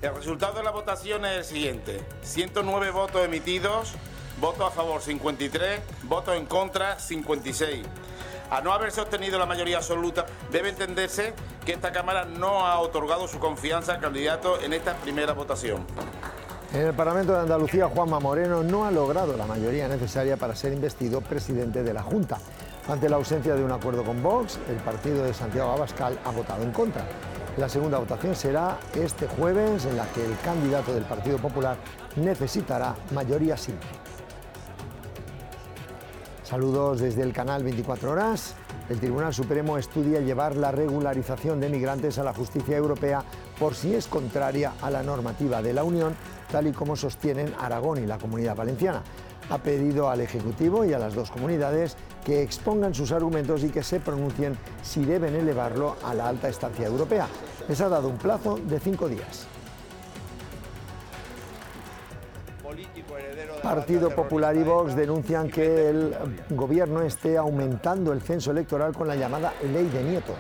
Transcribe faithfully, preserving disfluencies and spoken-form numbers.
El resultado de la votación es el siguiente: ciento nueve votos emitidos, votos a favor cincuenta y tres, votos en contra cincuenta y seis. A no haberse obtenido la mayoría absoluta, debe entenderse que esta Cámara no ha otorgado su confianza al candidato en esta primera votación. En el Parlamento de Andalucía, Juanma Moreno no ha logrado la mayoría necesaria para ser investido presidente de la Junta. Ante la ausencia de un acuerdo con Vox, el partido de Santiago Abascal ha votado en contra. La segunda votación será este jueves, en la que el candidato del Partido Popular necesitará mayoría simple. Saludos desde el canal veinticuatro horas. El Tribunal Supremo estudia llevar la regularización de migrantes a la justicia europea por si es contraria a la normativa de la Unión, tal y como sostienen Aragón y la Comunidad Valenciana. Ha pedido al Ejecutivo y a las dos comunidades que expongan sus argumentos y que se pronuncien si deben elevarlo a la alta instancia europea. Les ha dado un plazo de cinco días. Partido Popular y Vox denuncian que el gobierno esté aumentando el censo electoral con la llamada ley de nietos.